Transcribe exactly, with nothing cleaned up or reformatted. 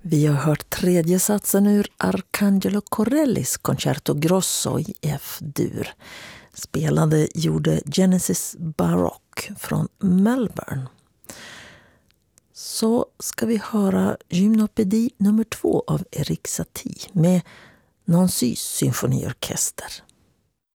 Vi har hört tredje satsen ur Arcangelo Corellis Concerto Grosso i F-dur. Spelade gjorde Genesis Baroque från Melbourne. Så ska vi höra Gymnopédie nummer två av Erik Satie med Nancy's symfoniorkester.